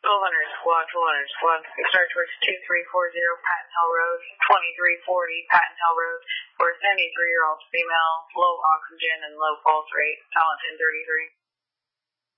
1200 squad. Start towards 2340 Patton Hill Road, 2340 Patton Hill Road, for a 73-year-old female, low oxygen and low pulse rate, Valentin 33.